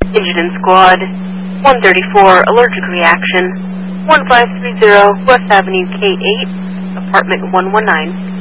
Incident Squad 134, allergic reaction, 1530 West Avenue, K8, apartment 119.